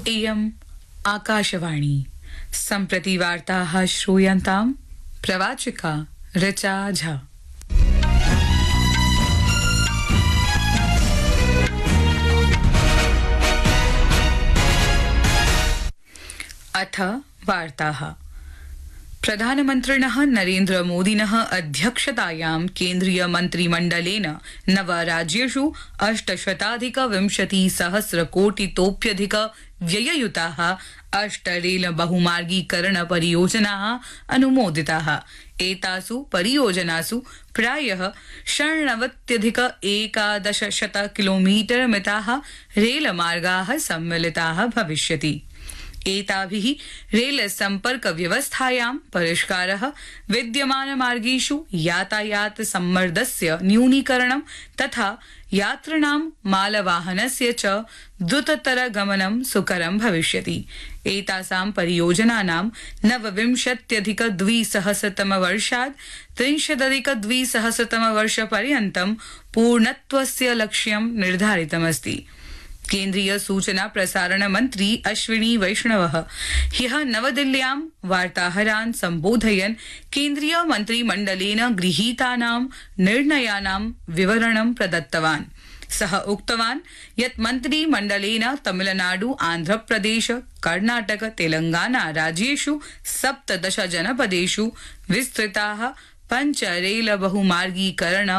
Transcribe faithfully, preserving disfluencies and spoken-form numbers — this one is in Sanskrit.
इयम् आकाशवाणी सम्प्रति वार्ताः श्रूयन्ताम् प्रवाचिका ऋचा झा। अथ वार्ताः। प्रधानमन्त्रिणः नरेन्द्र मोदिनः अध्यक्षतायां केन्द्रीय मन्त्रिमण्डलेन नव राज्येषु अष्टशताधिक विंशति सहस्र कोटितोप्यधिक व्यययुताः अष्ट रेल बहुमार्गीकरण परियोजनाः अनुमोदिताः। एतासु परियोजनासु प्रायः षण्णवत्यधिक एकादशशत किलोमीटर मिताः रेलमार्गाः सम्मिलिताः भविष्यति। एताभिः रेल सम्पर्क व्यवस्थायां परिष्कारः, विद्यमान मार्गेषु यातायात सम्मर्दस्य न्यूनीकरणं तथा यात्रिणां मालवाहनस्य च द्रुततर गमनं सुकरं भविष्यति। एतासां परियोजनानां नवविंशत्यधिक द्विसहस्रतम वर्षात् त्रिंशदधिक द्विसहस्रतम वर्षपर्यन्तं पूर्णत्वस्य लक्ष्यं निर्धारितमस्ति। केन्द्रीय सूचना प्रसारण मन्त्री अश्विनी वैष्णवः ह्यः नवदिल्ल्यां वार्ताहरान् सम्बोधयन् केन्द्रीय मन्त्रिमण्डलेन गृहीतानां निर्णयानां विवरणं प्रदत्तवान्। सः उक्तवान् यत् मन्त्रिमण्डलेन तमिलनाडु, आन्ध्रप्रदेश, कर्णाटक, तेलंगाना राज्येषु सप्तदश जनपदेषु विस्तृताः पञ्च रेल बहुमार्गीकरण